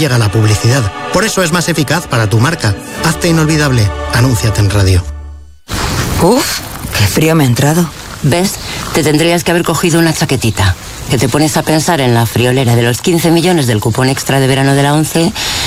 llega la publicidad. Por eso es más eficaz para tu marca. Hazte inolvidable. Anúnciate en radio. Uf, qué frío me ha entrado. ¿Ves? Te tendrías que haber cogido una chaquetita. Que te pones a pensar en la friolera de los 15 millones del cupón extra de verano de la ONCE